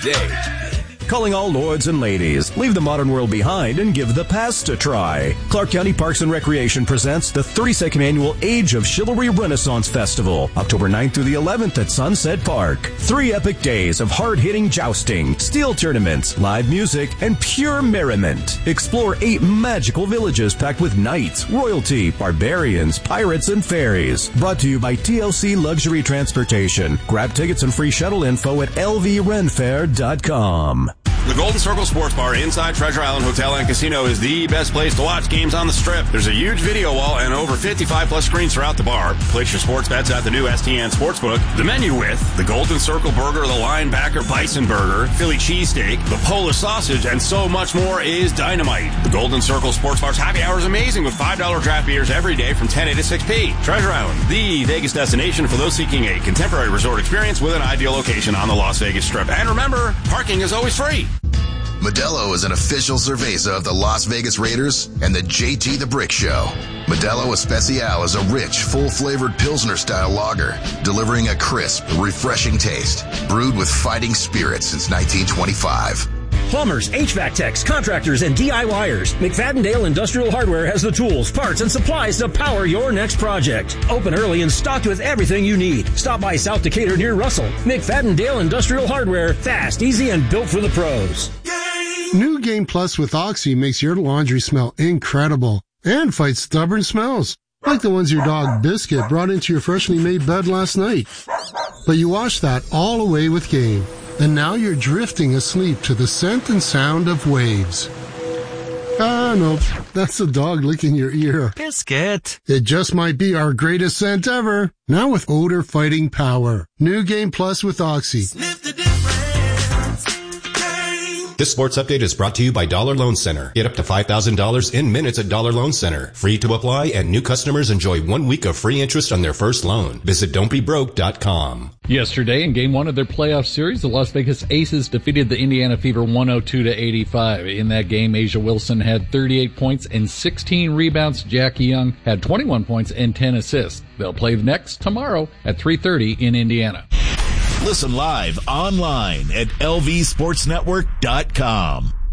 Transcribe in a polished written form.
today. Calling all lords and ladies, leave the modern world behind and give the past a try. Clark County Parks and Recreation presents the 32nd Annual Age of Chivalry Renaissance Festival, October 9th through the 11th at Sunset Park. 3 epic days of hard-hitting jousting, steel tournaments, live music, and pure merriment. Explore 8 magical villages packed with knights, royalty, barbarians, pirates, and fairies. Brought to you by TLC Luxury Transportation. Grab tickets and free shuttle info at lvrenfair.com. The Golden Circle Sports Bar inside Treasure Island Hotel and Casino is the best place to watch games on the Strip. There's a huge video wall and over 55-plus screens throughout the bar. Place your sports bets at the new STN Sportsbook. The menu with the Golden Circle Burger, the Linebacker Bison Burger, Philly Cheesesteak, the Polish Sausage, and so much more is dynamite. The Golden Circle Sports Bar's happy hour is amazing with $5 draft beers every day from 10 a to 6 p. Treasure Island, the Vegas destination for those seeking a contemporary resort experience with an ideal location on the Las Vegas Strip. And remember, parking is always free. Modelo is an official cerveza of the Las Vegas Raiders and the JT the Brick Show. Modelo Especial is a rich, full-flavored Pilsner-style lager, delivering a crisp, refreshing taste, brewed with fighting spirit since 1925. Plumbers, HVAC techs, contractors, and DIYers. McFadden-Dale Industrial Hardware has the tools, parts, and supplies to power your next project. Open early and stocked with everything you need. Stop by South Decatur near Russell. McFadden-Dale Industrial Hardware. Fast, easy, and built for the pros. New Game Plus with Oxy makes your laundry smell incredible and fights stubborn smells, like the ones your dog Biscuit brought into your freshly made bed last night. But you washed that all away with Game, and now you're drifting asleep to the scent and sound of waves. Ah, no, that's the dog licking your ear. Biscuit. It just might be our greatest scent ever. Now with odor fighting power. New Game Plus with Oxy. Sniff the difference. This sports update is brought to you by Dollar Loan Center. Get up to $5,000 in minutes at Dollar Loan Center. Free to apply, and new customers enjoy 1 week of free interest on their first loan. Visit don'tbebroke.com. Yesterday, in Game 1 of their playoff series, the Las Vegas Aces defeated the Indiana Fever 102-85. In that game, Asia Wilson had 38 points and 16 rebounds. Jackie Young had 21 points and 10 assists. They'll play next tomorrow at 3:30 in Indiana. Listen live online at lvsportsnetwork.com.